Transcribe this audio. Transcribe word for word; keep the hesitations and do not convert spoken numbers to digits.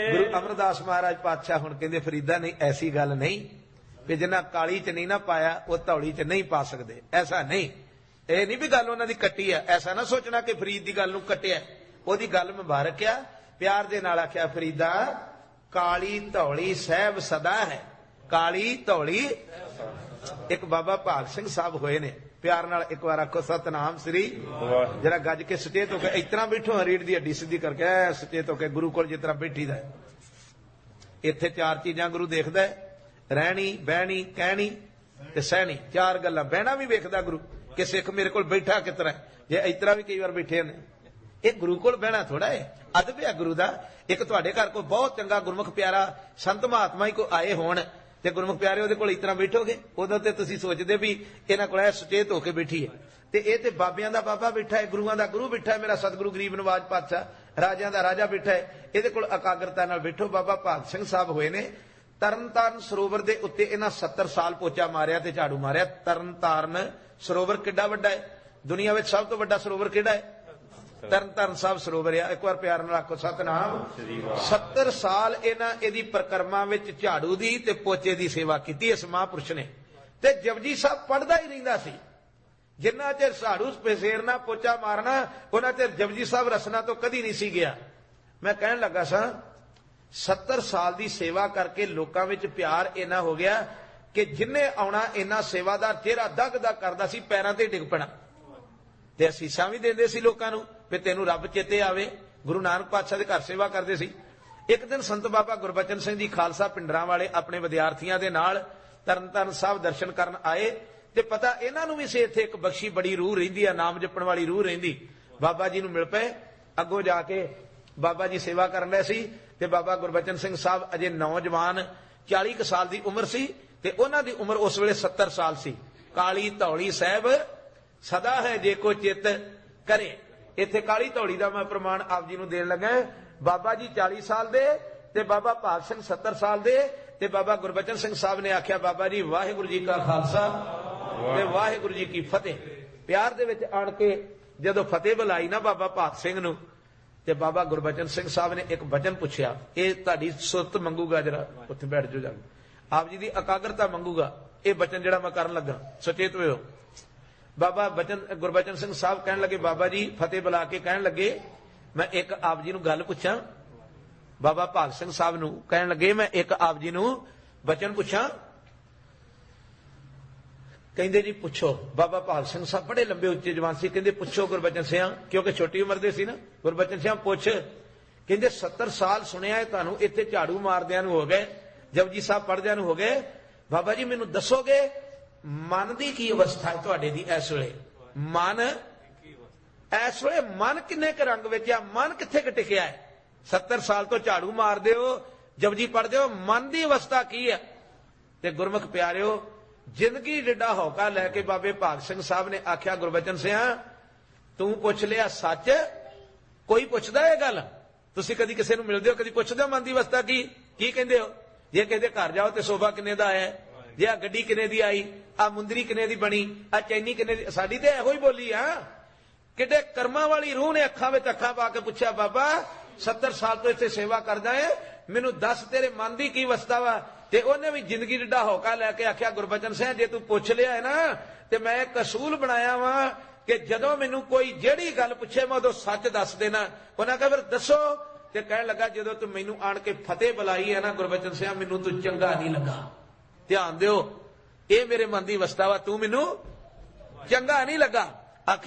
गुरु अमरदास महाराज पातशाह हुण कहंदे फरीदा नहीं ऐसी गल नहीं कि जिन्ना काली च नहीं ना पाया वो धौली च नहीं पा सकते। ऐसा नहीं, ये नहीं भी गल उन्हां दी कट्टी है। ऐसा ना सोचना कि फरीद की गल नूं कट्टिया, ओहदी गल मुबारक आ। प्यार दे नाल आख्या फरीदा काली धौली सहब सदा है, काली धौली। एक बाबा भाग सिंह साहब होए ने, प्यार नाल एक बार आखो सतनाम श्री। जरा गज के सचेत होके इस तरह बैठो, रीढ़ की हड्डी सीधी करके सचेत होके गुरु कोल जिस तरह बैठी दा। इत्थे चार चीजां गुरु देखदा है, रहनी बहनी कहनी ते सहनी। चार गल्लां। बहना भी वेखदा गुरु कि सिख मेरे कोल बैठा किस तरह, जे इस तरह भी कई बार बैठे ने। ये गुरु कोल बहना थोड़ा है, अदब है गुरु दा। एक तुहाडे घर कोई बहुत चंगा गुरमुख प्यारा संत महात्मा ही कोई आए होण ते गुरमुख प्यारे उहदे कोल इस तरह बैठोगे, उदों ते तुसीं सोचदे भी इन्हां कोल सुचेत होके बैठी है। ते इह ते बाबियां दा बाबा बैठा है, गुरुआं दा गुरु बैठा है, मेरा सतगुरु गरीब नवाज पातशाह, राजियां दा राजा बैठा है। इहदे कोल एकाग्रता नाल बैठो। बाबा भाग सिंह साहब होए ने तरन ताਰਨ सरोवर दे उत्ते इन्हां सत्तर साल पोचा मारिया ते झाड़ू मारिया। तरन ताਰਨ सरोवर किड्डा वड्डा है, दुनिया विच सब तो वड्डा सरोवर किहड़ा है? तरन ताਰਨ साहब सरोवर है। एक बार प्यार नाल आखो सतनाम। सत्तर साल इन्हां इहदी परिक्रमा विच झाड़ू दी ते पोचे दी सेवा कीती इस महापुरुष ने। ते जपजी साहब पढ़दा ही रहिंदा सी। जिन्ना चिर झाड़ू फेरना पोचा मारना उन्ना चिर जपजी साहब रसना तो कदी नहीं सी गया। मैं कहण लगा सा सत्तर साल की सेवा करके लोगों में प्यार इन्ना हो गया कि जिन्हें आना इन्ना सेवादार चेहरा दग दग करता सी, पैरों ते डिग पैना ते असीसां भी देंदे सी लोकां नूं भी तैनूं रब चेते आवे। गुरु नानक पातशाह दे घर सेवा करते सी। एक दिन संत बाबा गुरबचन सिंह जी खालसा पिंडरां वाले अपने विद्यार्थियों के नाल तरन ताਰਨ साहब दर्शन करन आए ते पता इन्हां नूं भी सी इत्थे एक बख्शी बड़ी रूह रहिंदी आ, नाम जपण वाली रूह रहिंदी। बाबा जी नूं मिल पए, अगों जाके बाबा जी सेवा करन लए सी ते बाबा गुरबचन सिंह साहब अजे नौजवान चाली क साल की उम्र सी ते उन्हां दी उम्र उस वेले सत्तर साल सी। काली धौली साहब सदा है जे को चित करे। इत्थे काली धौली दा मैं प्रमाण आप जी नूं देण लगा। बाबा जी चाली साल दे ते बाबा भाग सिंह सत्तर साल दे ते बाबा गुरबचन सिंह साहब ने आख्या बाबा जी वाहिगुरू जी का खालसा ते वाहिगुरू जी की फतेह। प्यार दे विच आण के जदों फतेह बुलाई ना बाबा भाग सिंह नूं ते बाबा गुरबचन सिंह साहब ने एक वचन पूछया, ये तुहाडी सुरत मंगूगा, जरा उत्थे बैठ जाओ जाके, आप जी की एकाग्रता मंगूगा ये वचन जिहड़ा मैं करन लगा, सचेत होयो। बाबा बचन गुरबचन सिंह साहब कहन लगे बाबा जी फतेह बुला के कहन लगे मैं एक आप जी नूं गल पुछां। बाबा भाग सिंह साहब नूं कहन लगे मैं एक आप जी नूं वचन पुछां। कहंदे जी पुछो। बाबा भाग सिंह साहब बड़े लंबे उच्चे जवान सी, कहंदे पुछो गुरबचन सिंह, क्योंकि छोटी उम्र दे सी ना। गुरबचन सिंह पुछ। कहंदे सत्तर साल सुनिया है तुहानूं इत्थे झाड़ू मारदिआं नूं हो गए, जपजी साहब पढ़दिआं नूं हो गए, बाबा जी मैनूं दसोगे मन की की अवस्था है तुहाडे दी इस वेले? मन इस वेले मन किन्ने क रंग विच आ, मन कित्थे क टिकिआ है? सत्तर साल तो झाड़ू मारदे हो, जपजी पढ़दे हो, मन की अवस्था की है? ते गुरमुख प्यारिओ जिंदगी जिड्डा हौका लैके बाबे भाग सिंह साहब ने आख्या गुरबचन सिंह तू पुछ लिया सच, कोई पुछदा है गल? तुसीं कदी किसी नूं मिलदे हो, कदी पुछदे हो मन की अवस्था की की कहंदे हो? जे किसी घर जाओ तो सोफा किन्ने दा आया, जे आ गड्डी किन्ने दी आई, आ मुंदरी किन्ने दी बनी, आ चैनी किन्ने दी? साडी ते इहो ही बोली आ। किड्डे कर्मां वाली रूह ने अखां विच अखां पा के पुछया बाबा सत्तर साल तो इत्थे सेवा करदा है, मैनूं दस तेरे मन की की अवस्था वा? ते उन्हें भी जिंदगी जिड्डा हौका लैके आख्या गुरबचन सिंह जे तू पुछ लिया है ना ते मैं एक असूल बनाया वा कि जदों मैनूं कोई जेड़ी गल पुछे मैं उदों सच दस देना। उन्हां कहा फिर दसो। ते कहण लगा जदों तू मैनूं आण के फतेह बुलाई है ना गुरबचन सिंह मैनूं तू चंगा नहीं लगा। ध्यान दिओ ये मेरे मन की अवस्था वा, तू मैनूं चंगा नहीं लगा।